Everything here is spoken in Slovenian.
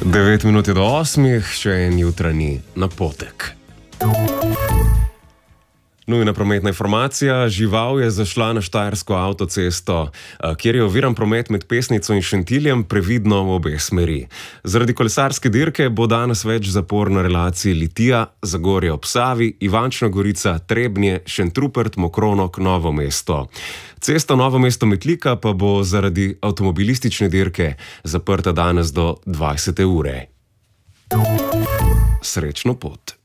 9 minut je do 8, še en jutranji napotek. Nujna prometna informacija. Žival je zašla na štajersko avtocesto, kjer je oviran promet med Pesnico in Šentiljem, previdno v obe smeri. Zaradi kolesarske dirke bo danes več zapor na relaciji Litija, Zagorje ob Savi, Ivančna Gorica, Trebnje, Šentrupert, Mokronok, Novo mesto. Cesta Novo mesto-Metlika pa bo zaradi avtomobilistične dirke zaprta danes do 20. ure. Srečno pot.